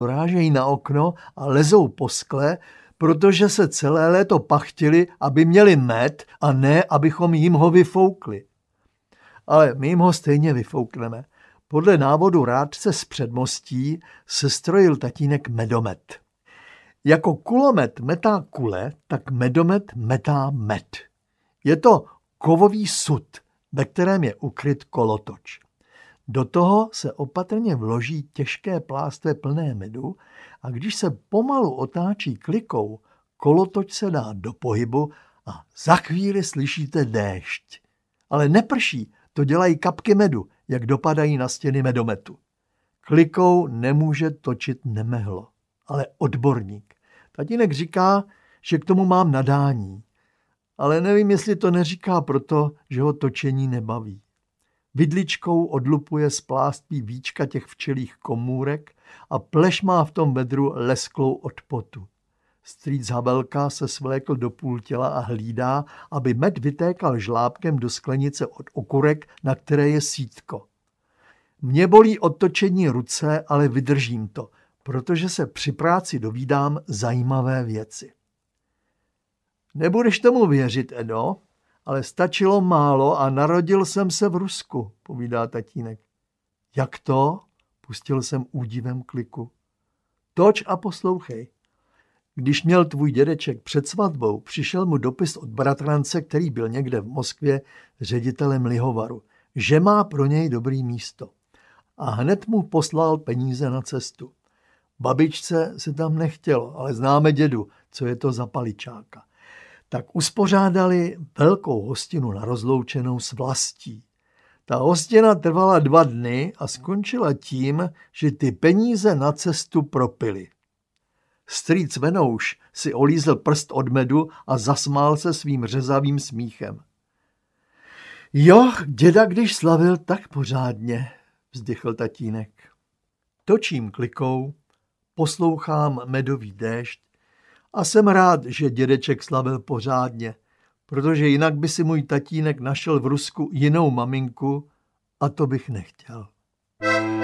dorážejí na okno a lezou po skle, protože se celé léto pachtili, aby měli med a ne, abychom jim ho vyfoukli. Ale my jim ho stejně vyfoukneme. Podle návodu rádce z Předmostí sestrojil tatínek medomet. Jako kulomet metá kule, tak medomet metá med. Je to kovový sud, ve kterém je ukryt kolotoč. Do toho se opatrně vloží těžké plástve plné medu a když se pomalu otáčí klikou, kolotoč se dá do pohybu a za chvíli slyšíte déšť. Ale neprší, to dělají kapky medu, jak dopadají na stěny medometu. Klikou nemůže točit nemehlo, ale odborník. Tatínek říká, že k tomu mám nadání, ale nevím, jestli to neříká proto, že ho točení nebaví. Vidličkou odlupuje z pláství víčka těch včelích komůrek a pleš má v tom vedru lesklou od potu. Strýc Habelka se svlékl do půl těla a hlídá, aby med vytékal žlábkem do sklenice od okurek, na které je sítko. Mě bolí od točení ruce, ale vydržím to, protože se při práci dovídám zajímavé věci. Nebudeš tomu věřit, Edo, ale stačilo málo a narodil jsem se v Rusku, povídá tatínek. Jak to? Pustil jsem údivem kliku. Toč a poslouchej. Když měl tvůj dědeček před svatbou, přišel mu dopis od bratrance, který byl někde v Moskvě ředitelem lihovaru, že má pro něj dobrý místo. A hned mu poslal peníze na cestu. Babičce se tam nechtělo, ale známe dědu, co je to za paličáka. Tak uspořádali velkou hostinu na rozloučenou s vlastí. Ta hostina trvala 2 dny a skončila tím, že ty peníze na cestu propili. Strýc Venouš si olízl prst od medu a zasmál se svým řezavým smíchem. Jo, děda když slavil, tak pořádně, vzdychl tatínek. Točím klikou, poslouchám medový déšť a jsem rád, že dědeček slavil pořádně, protože jinak by si můj tatínek našel v Rusku jinou maminku a to bych nechtěl.